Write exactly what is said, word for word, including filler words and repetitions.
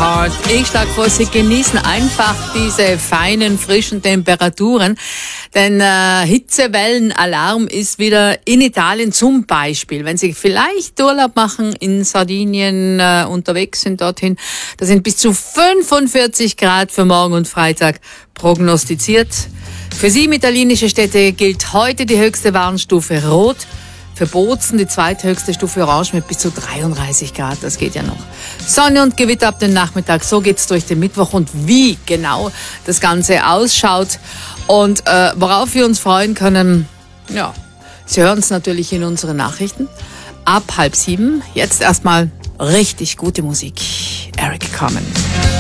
Heart. Ich schlage vor, Sie genießen einfach diese feinen, frischen Temperaturen, denn äh, Hitzewellenalarm ist wieder in Italien zum Beispiel. Wenn Sie vielleicht Urlaub machen in Sardinien, äh, unterwegs sind dorthin, da sind bis zu fünfundvierzig Grad für morgen und Freitag prognostiziert. Für sieben italienische Städte gilt heute die höchste Warnstufe Rot. Für Bozen die zweithöchste Stufe Orange mit bis zu dreiunddreißig Grad. Das geht ja noch. Sonne und Gewitter ab dem Nachmittag. So geht's durch den Mittwoch. Und wie genau das Ganze ausschaut und äh, worauf wir uns freuen können, ja, Sie hören es natürlich in unseren Nachrichten. Ab halb sieben. Jetzt erstmal richtig gute Musik. Eric Carmen.